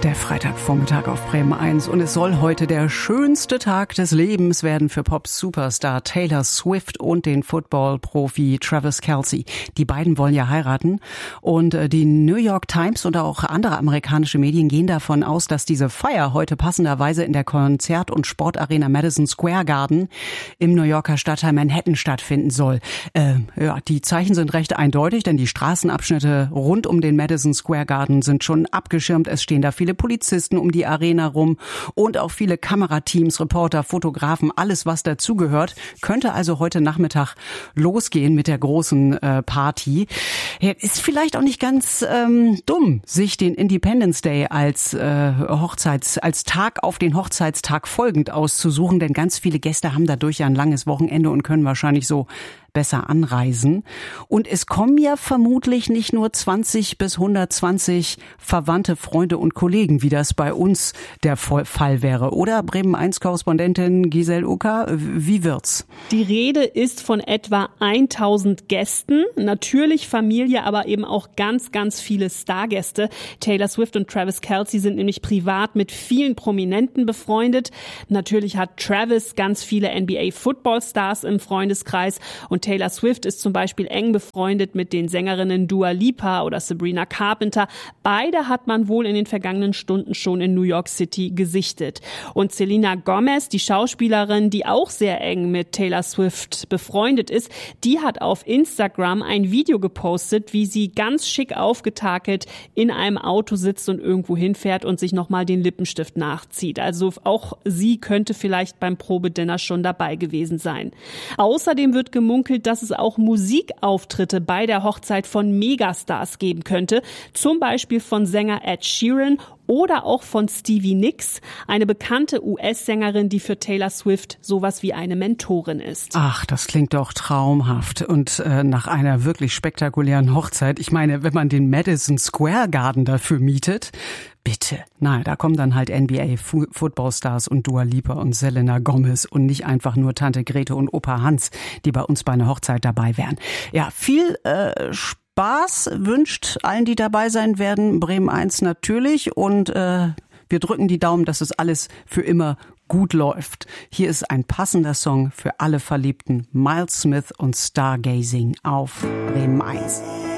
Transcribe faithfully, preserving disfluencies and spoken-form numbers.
Der Freitagvormittag auf Bremen eins und es soll heute der schönste Tag des Lebens werden für Pop-Superstar Taylor Swift und den Football-Profi Travis Kelce. Die beiden wollen ja heiraten und die New York Times und auch andere amerikanische Medien gehen davon aus, dass diese Feier heute passenderweise in der Konzert- und Sportarena Madison Square Garden im New Yorker Stadtteil Manhattan stattfinden soll. Äh, ja, die Zeichen sind recht eindeutig, denn die Straßenabschnitte rund um den Madison Square Garden sind schon abgeschirmt. Es stehen da viele Polizisten um die Arena rum und auch viele Kamerateams, Reporter, Fotografen, alles was dazugehört. Könnte also heute Nachmittag losgehen mit der großen äh, Party. Ja, ist vielleicht auch nicht ganz ähm, dumm, sich den Independence Day als äh, Hochzeits, als Tag auf den Hochzeitstag folgend auszusuchen, denn ganz viele Gäste haben dadurch ja ein langes Wochenende und können wahrscheinlich so besser anreisen. Und es kommen ja vermutlich nicht nur zwanzig bis hundertzwanzig Verwandte, Freunde und Kollegen, wie das bei uns der Fall wäre. Oder Bremen eins Korrespondentin Giselle Ucker, wie wird's? Die Rede ist von etwa tausend Gästen. Natürlich Familie, aber eben auch ganz, ganz viele Stargäste. Taylor Swift und Travis Kelce sind nämlich privat mit vielen Prominenten befreundet. Natürlich hat Travis ganz viele N B A-Football-Stars im Freundeskreis und Taylor Swift ist zum Beispiel eng befreundet mit den Sängerinnen Dua Lipa oder Sabrina Carpenter. Beide hat man wohl in den vergangenen Stunden schon in New York City gesichtet. Und Selena Gomez, die Schauspielerin, die auch sehr eng mit Taylor Swift befreundet ist, die hat auf Instagram ein Video gepostet, wie sie ganz schick aufgetakelt in einem Auto sitzt und irgendwo hinfährt und sich nochmal den Lippenstift nachzieht. Also auch sie könnte vielleicht beim Probedinner schon dabei gewesen sein. Außerdem wird gemunkelt, dass es auch Musikauftritte bei der Hochzeit von Megastars geben könnte. Zum Beispiel von Sänger Ed Sheeran oder auch von Stevie Nicks, eine bekannte U S-Sängerin, die für Taylor Swift sowas wie eine Mentorin ist. Ach, das klingt doch traumhaft und äh, nach einer wirklich spektakulären Hochzeit. Ich meine, wenn man den Madison Square Garden dafür mietet, bitte. Nein, da kommen dann halt N B A-Footballstars und Dua Lipa und Selena Gomez und nicht einfach nur Tante Grete und Opa Hans, die bei uns bei einer Hochzeit dabei wären. Ja, viel äh, Spaß wünscht allen, die dabei sein werden, Bremen eins natürlich und äh, wir drücken die Daumen, dass es alles für immer gut läuft. Hier ist ein passender Song für alle Verliebten, Miles Smith und Stargazing auf Bremen eins.